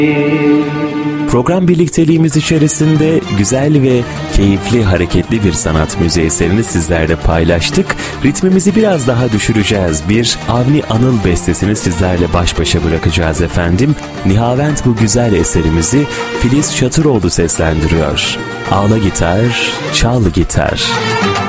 Program birlikteliğimiz içerisinde güzel ve keyifli, hareketli bir sanat müziği eserini sizlerle paylaştık. Ritmimizi biraz daha düşüreceğiz. Bir Avni Anıl bestesini sizlerle baş başa bırakacağız efendim. Nihavent bu güzel eserimizi Filiz Çatıroğlu seslendiriyor. Ağla gitar, çal gitar.